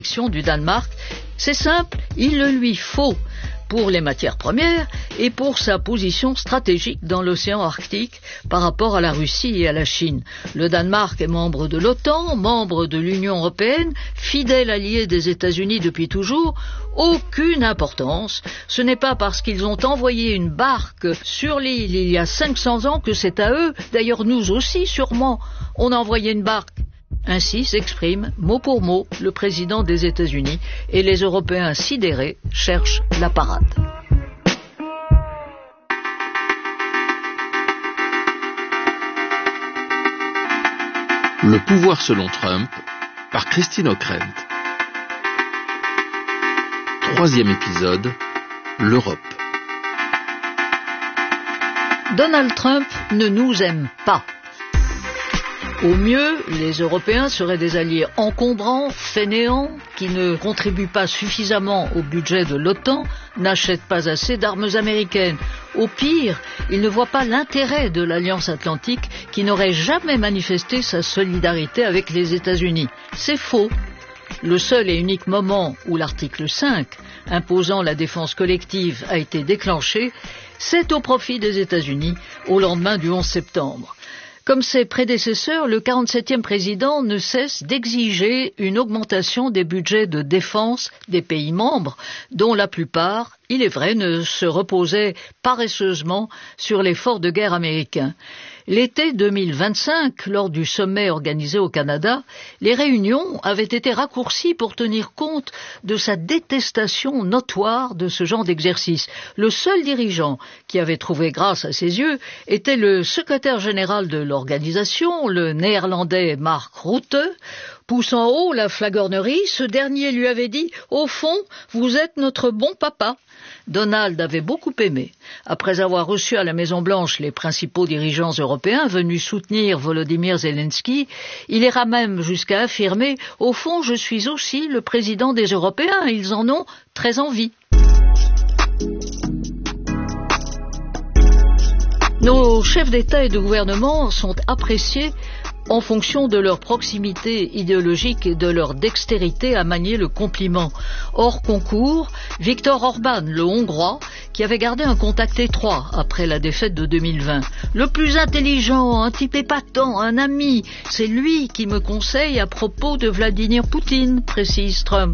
du Danemark, c'est simple, il le lui faut pour les matières premières et pour sa position stratégique dans l'océan Arctique par rapport à la Russie et à la Chine. Le Danemark est membre de l'OTAN, membre de l'Union européenne, fidèle allié des États-Unis depuis toujours. Aucune importance. Ce n'est pas parce qu'ils ont envoyé une barque sur l'île il y a 500 ans que c'est à eux. D'ailleurs, nous aussi, sûrement, on a envoyé une barque. Ainsi s'exprime, mot pour mot, le président des États-Unis, et les Européens sidérés cherchent la parade. Le pouvoir selon Trump, par Christine Ockrent. 3e épisode, l'Europe. Donald Trump ne nous aime pas. Au mieux, les Européens seraient des alliés encombrants, fainéants, qui ne contribuent pas suffisamment au budget de l'OTAN, n'achètent pas assez d'armes américaines. Au pire, ils ne voient pas l'intérêt de l'Alliance Atlantique qui n'aurait jamais manifesté sa solidarité avec les États-Unis. C'est faux. Le seul et unique moment où l'article 5, imposant la défense collective, a été déclenché, c'est au profit des États-Unis au lendemain du 11 septembre. Comme ses prédécesseurs, le 47e président ne cesse d'exiger une augmentation des budgets de défense des pays membres, dont la plupart, il est vrai, ne se reposaient paresseusement sur l'effort de guerre américain. L'été 2025, lors du sommet organisé au Canada, les réunions avaient été raccourcies pour tenir compte de sa détestation notoire de ce genre d'exercice. Le seul dirigeant qui avait trouvé grâce à ses yeux était le secrétaire général de l'organisation, le néerlandais Mark Rutte. Poussant haut la flagornerie, ce dernier lui avait dit « Au fond, vous êtes notre bon papa ». Donald avait beaucoup aimé. Après avoir reçu à la Maison-Blanche les principaux dirigeants européens venus soutenir Volodymyr Zelensky, il ira même jusqu'à affirmer « Au fond, je suis aussi le président des Européens, ils en ont très envie ». Nos chefs d'État et de gouvernement sont appréciés en fonction de leur proximité idéologique et de leur dextérité à manier le compliment. Hors concours, Viktor Orban, le Hongrois, qui avait gardé un contact étroit après la défaite de 2020. Le plus intelligent, un type épatant, un ami, c'est lui qui me conseille à propos de Vladimir Poutine, précise Trump.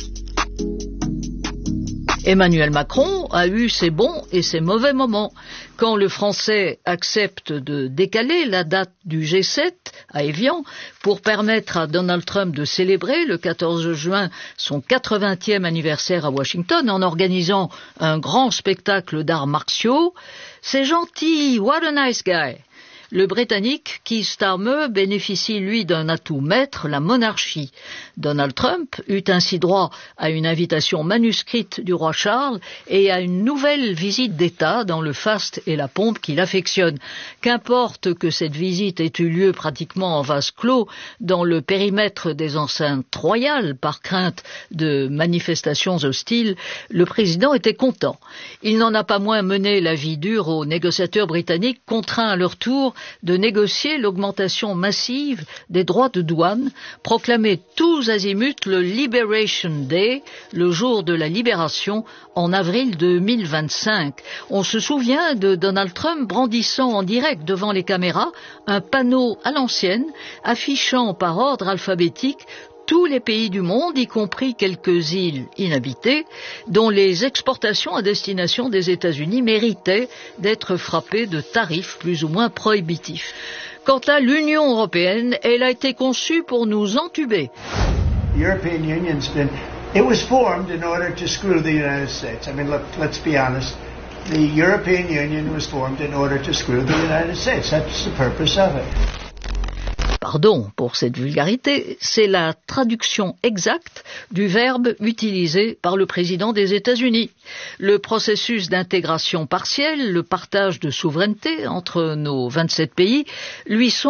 Emmanuel Macron a eu ses bons et ses mauvais moments. Quand le Français accepte de décaler la date du G7 à Évian pour permettre à Donald Trump de célébrer le 14 juin son 80e anniversaire à Washington en organisant un grand spectacle d'arts martiaux, c'est gentil, what a nice guy. Le Britannique Keir Starmer bénéficie, lui, d'un atout maître, la monarchie. Donald Trump eut ainsi droit à une invitation manuscrite du roi Charles et à une nouvelle visite d'État dans le faste et la pompe qu'il affectionne. Qu'importe que cette visite ait eu lieu pratiquement en vase clos dans le périmètre des enceintes royales par crainte de manifestations hostiles, le président était content. Il n'en a pas moins mené la vie dure aux négociateurs britanniques contraints à leur tour de négocier l'augmentation massive des droits de douane, proclamé tous azimuts le Liberation Day, le jour de la libération, en avril 2025. On se souvient de Donald Trump brandissant en direct devant les caméras un panneau à l'ancienne, affichant par ordre alphabétique tous les pays du monde, y compris quelques îles inhabitées, dont les exportations à destination des États-Unis méritaient d'être frappées de tarifs plus ou moins prohibitifs. Quant à l'Union européenne, elle a été conçue pour nous entuber. The European Union's it was formed in order to screw the United States. I mean, let's be honest. The European Union was formed in order to screw the United States. That's the purpose of it. Pardon pour cette vulgarité, c'est la traduction exacte du verbe utilisé par le président des États-Unis. Le processus d'intégration partielle, le partage de souveraineté entre nos 27 pays, lui sont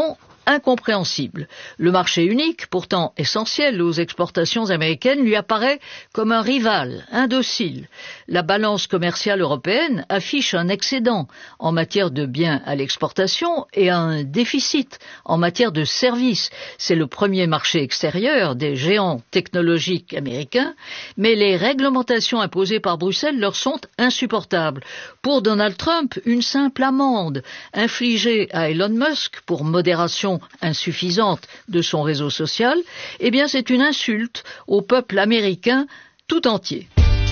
incompréhensible. Le marché unique, pourtant essentiel aux exportations américaines, lui apparaît comme un rival, indocile. La balance commerciale européenne affiche un excédent en matière de biens à l'exportation et un déficit en matière de services. C'est le premier marché extérieur des géants technologiques américains, mais les réglementations imposées par Bruxelles leur sont insupportables. Pour Donald Trump, une simple amende infligée à Elon Musk pour modération insuffisante de son réseau social, eh bien c'est une insulte au peuple américain tout entier.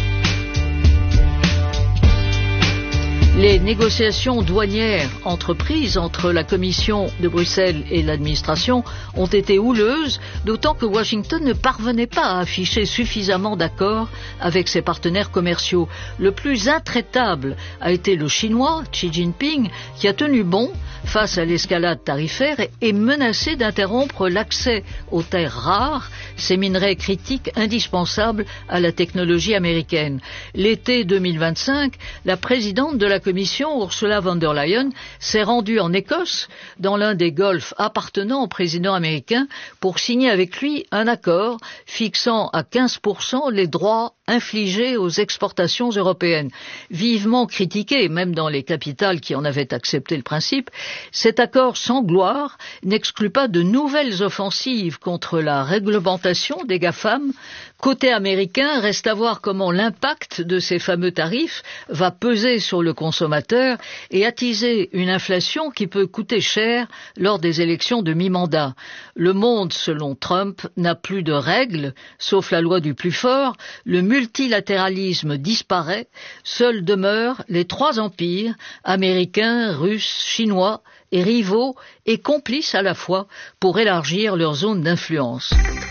Les négociations douanières entreprises entre la Commission de Bruxelles et l'administration ont été houleuses, d'autant que Washington ne parvenait pas à afficher suffisamment d'accord avec ses partenaires commerciaux. Le plus intraitable a été le Chinois, Xi Jinping, qui a tenu bon face à l'escalade tarifaire et menacé d'interrompre l'accès aux terres rares, ces minerais critiques indispensables à la technologie américaine. L'été 2025, la présidente de la Commission, Ursula von der Leyen, s'est rendue en Écosse, dans l'un des golfs appartenant au président américain, pour signer avec lui un accord fixant à 15% les droits infligés aux exportations européennes. Vivement critiqué, même dans les capitales qui en avaient accepté le principe, cet accord sans gloire n'exclut pas de nouvelles offensives contre la réglementation des GAFAM. Côté américain, reste à voir comment l'impact de ces fameux tarifs va peser sur le consommateur et attiser une inflation qui peut coûter cher lors des élections de mi-mandat. Le monde, selon Trump, n'a plus de règles, sauf la loi du plus fort. Le multilatéralisme disparaît. Seuls demeurent les trois empires, américains, russes, chinois, et rivaux et complices à la fois pour élargir leur zone d'influence.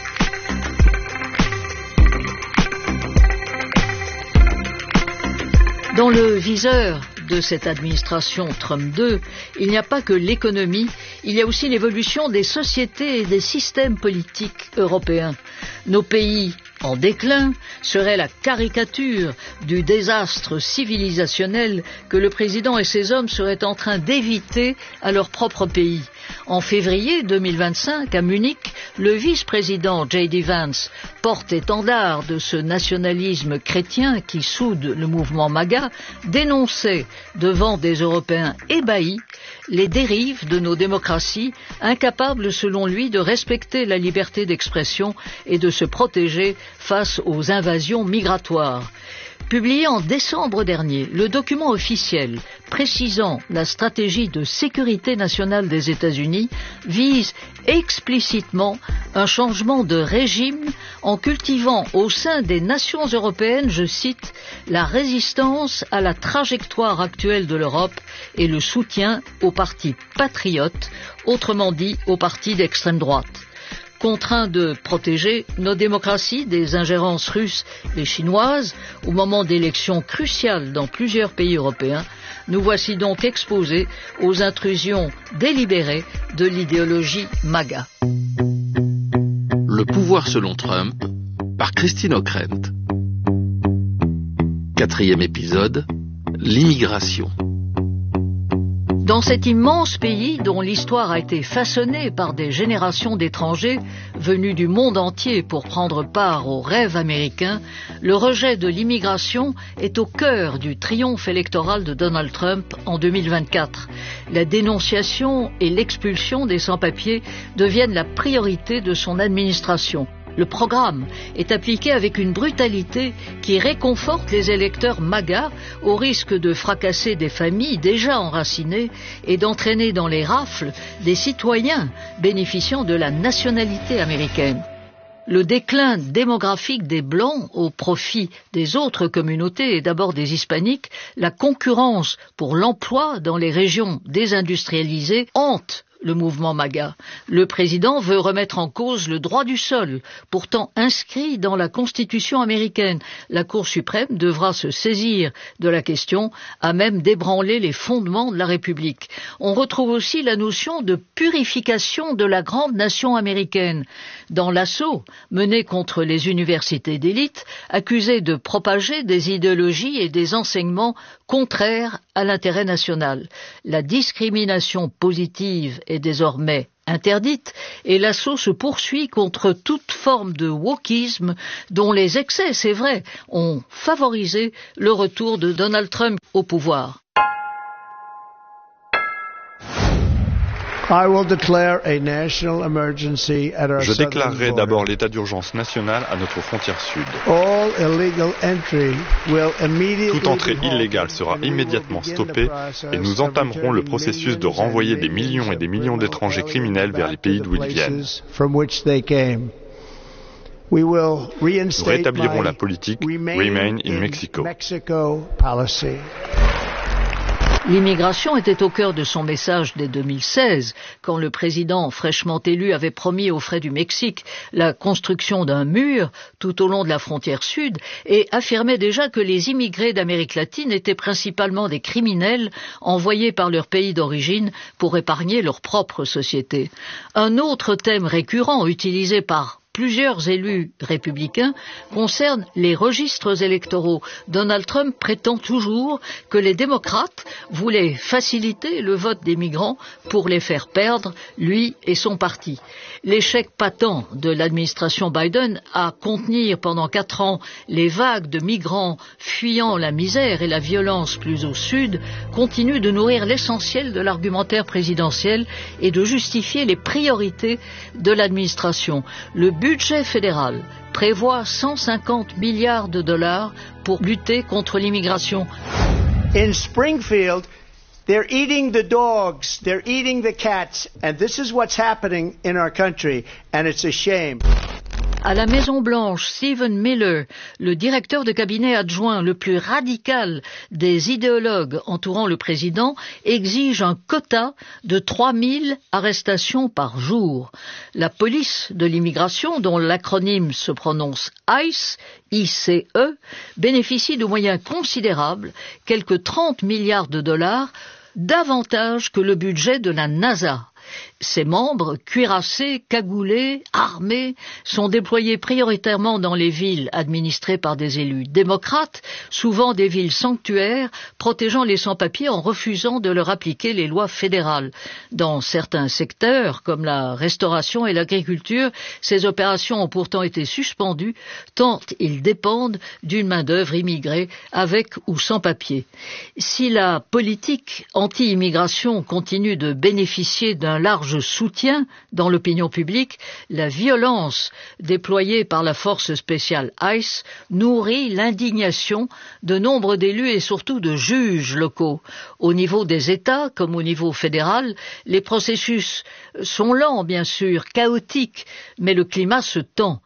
Dans le viseur de cette administration Trump 2, il n'y a pas que l'économie, il y a aussi l'évolution des sociétés et des systèmes politiques européens. Nos pays en déclin seraient la caricature du désastre civilisationnel que le président et ses hommes seraient en train d'éviter à leur propre pays. En février 2025, à Munich, le vice-président J.D. Vance, porte-étendard de ce nationalisme chrétien qui soude le mouvement MAGA, dénonçait devant des Européens ébahis les dérives de nos démocraties, incapables selon lui de respecter la liberté d'expression et de se protéger face aux invasions migratoires. Publié en décembre dernier, le document officiel précisant la stratégie de sécurité nationale des États-Unis vise explicitement un changement de régime en cultivant au sein des nations européennes, je cite, la résistance à la trajectoire actuelle de l'Europe et le soutien aux partis patriotes, autrement dit aux partis d'extrême droite. Contraints de protéger nos démocraties des ingérences russes et chinoises au moment d'élections cruciales dans plusieurs pays européens, nous voici donc exposés aux intrusions délibérées de l'idéologie MAGA. Le pouvoir selon Trump, par Christine Ockrent. 4e épisode, l'immigration. Dans cet immense pays dont l'histoire a été façonnée par des générations d'étrangers venus du monde entier pour prendre part aux rêves américains, le rejet de l'immigration est au cœur du triomphe électoral de Donald Trump en 2024. La dénonciation et l'expulsion des sans-papiers deviennent la priorité de son administration. Le programme est appliqué avec une brutalité qui réconforte les électeurs MAGA au risque de fracasser des familles déjà enracinées et d'entraîner dans les rafles des citoyens bénéficiant de la nationalité américaine. Le déclin démographique des Blancs au profit des autres communautés et d'abord des Hispaniques, la concurrence pour l'emploi dans les régions désindustrialisées hante le mouvement MAGA. Le président veut remettre en cause le droit du sol, pourtant inscrit dans la Constitution américaine. La Cour suprême devra se saisir de la question, à même d'ébranler les fondements de la République. On retrouve aussi la notion de purification de la grande nation américaine. Dans l'assaut mené contre les universités d'élite, accusées de propager des idéologies et des enseignements contraires à l'intérêt national. La discrimination positive est désormais interdite et l'assaut se poursuit contre toute forme de wokisme dont les excès, c'est vrai, ont favorisé le retour de Donald Trump au pouvoir. Je déclarerai d'abord l'état d'urgence national à notre frontière sud. Toute entrée illégale sera immédiatement stoppée et nous entamerons le processus de renvoyer des millions et des millions d'étrangers criminels vers les pays d'où ils viennent. Nous rétablirons la politique Remain in Mexico. L'immigration était au cœur de son message dès 2016, quand le président fraîchement élu avait promis aux frais du Mexique la construction d'un mur tout au long de la frontière sud et affirmait déjà que les immigrés d'Amérique latine étaient principalement des criminels envoyés par leur pays d'origine pour épargner leur propre société. Un autre thème récurrent utilisé par plusieurs élus républicains concernent les registres électoraux. Donald Trump prétend toujours que les démocrates voulaient faciliter le vote des migrants pour les faire perdre, lui et son parti. L'échec patent de l'administration Biden à contenir pendant 4 ans les vagues de migrants fuyant la misère et la violence plus au sud continue de nourrir l'essentiel de l'argumentaire présidentiel et de justifier les priorités de l'administration. Le budget fédéral prévoit 150 milliards de dollars pour lutter contre l'immigration. In Springfield, they're eating the dogs, they're eating the cats, and this is what's happening in our country, and it's a shame. À la Maison-Blanche, Stephen Miller, le directeur de cabinet adjoint le plus radical des idéologues entourant le président, exige un quota de 3000 arrestations par jour. La police de l'immigration, dont l'acronyme se prononce ICE, ICE, bénéficie de moyens considérables, quelques 30 milliards de dollars, davantage que le budget de la NASA. Ses membres, cuirassés, cagoulés, armés, sont déployés prioritairement dans les villes administrées par des élus démocrates, souvent des villes sanctuaires, protégeant les sans-papiers en refusant de leur appliquer les lois fédérales. Dans certains secteurs, comme la restauration et l'agriculture, ces opérations ont pourtant été suspendues, tant ils dépendent d'une main-d'œuvre immigrée avec ou sans papier. Si la politique anti-immigration continue de bénéficier d'un large soutien dans l'opinion publique, la violence déployée par la force spéciale ICE nourrit l'indignation de nombre d'élus et surtout de juges locaux. Au niveau des États comme au niveau fédéral, les processus sont lents, bien sûr, chaotiques, mais le climat se tend.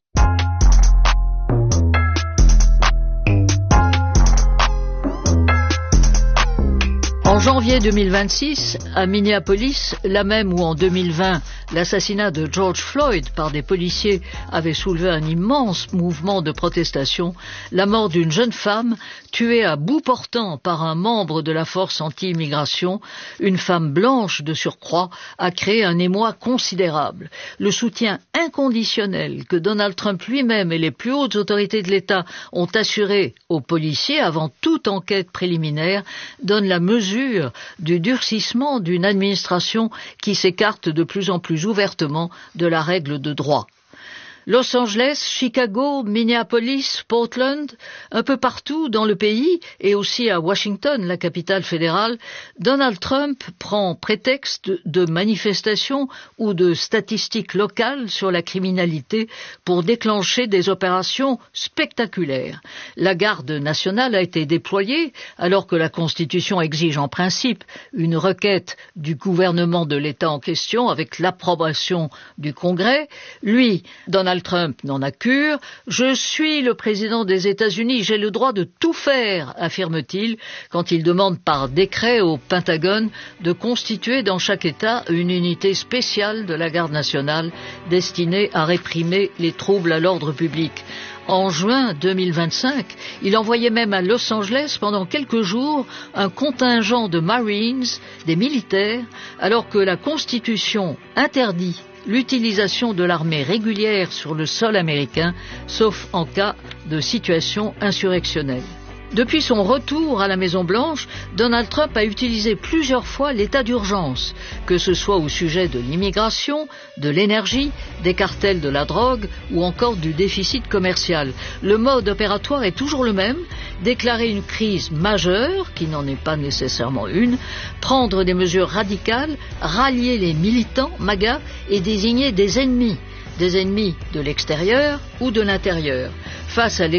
En janvier 2026, à Minneapolis, là même où en 2020, l'assassinat de George Floyd par des policiers avait soulevé un immense mouvement de protestation, la mort d'une jeune femme tuée à bout portant par un membre de la force anti-immigration, une femme blanche de surcroît, a créé un émoi considérable. Le soutien inconditionnel que Donald Trump lui-même et les plus hautes autorités de l'État ont assuré aux policiers avant toute enquête préliminaire donne la mesure du durcissement d'une administration qui s'écarte de plus en plus ouvertement de la règle de droit. Los Angeles, Chicago, Minneapolis, Portland, un peu partout dans le pays et aussi à Washington, la capitale fédérale, Donald Trump prend prétexte de manifestations ou de statistiques locales sur la criminalité pour déclencher des opérations spectaculaires. La garde nationale a été déployée alors que la Constitution exige en principe une requête du gouvernement de l'État en question avec l'approbation du Congrès. Lui, Donald Trump n'en a cure. « Je suis le président des États-Unis, j'ai le droit de tout faire », affirme-t-il, quand il demande par décret au Pentagone de constituer dans chaque État une unité spéciale de la garde nationale destinée à réprimer les troubles à l'ordre public. En juin 2025, il envoyait même à Los Angeles pendant quelques jours un contingent de Marines, des militaires, alors que la Constitution interdit l'utilisation de l'armée régulière sur le sol américain, sauf en cas de situation insurrectionnelle. Depuis son retour à la Maison-Blanche, Donald Trump a utilisé plusieurs fois l'état d'urgence, que ce soit au sujet de l'immigration, de l'énergie, des cartels de la drogue ou encore du déficit commercial. Le mode opératoire est toujours le même, déclarer une crise majeure, qui n'en est pas nécessairement une, prendre des mesures radicales, rallier les militants MAGA et désigner des ennemis de l'extérieur ou de l'intérieur. Face à